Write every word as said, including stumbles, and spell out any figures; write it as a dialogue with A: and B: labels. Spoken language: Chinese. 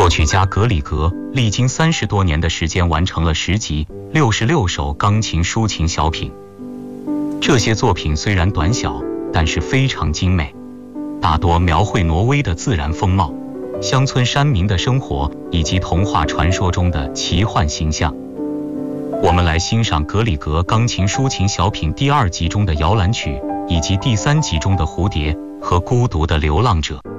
A: 作曲家格里格历经三十多年的时间，完成了十集六十六首钢琴抒情小品。这些作品虽然短小，但是非常精美，大多描绘挪威的自然风貌、乡村山民的生活以及童话传说中的奇幻形象。我们来欣赏格里格钢琴抒情小品第二集中的摇篮曲，以及第三集中的蝴蝶和孤独的流浪者。